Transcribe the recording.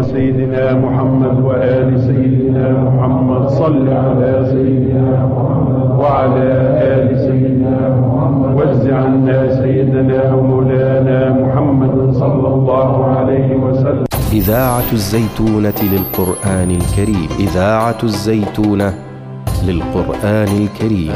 سيدنا محمد وآل سيدنا محمد. صل على سيدنا محمد وعلى آل سيدنا محمد. واجز عنا سيدنا ومولانا محمد صلى الله عليه وسلم. إذاعة الزيتونة للقرآن الكريم. إذاعة الزيتونة للقرآن الكريم.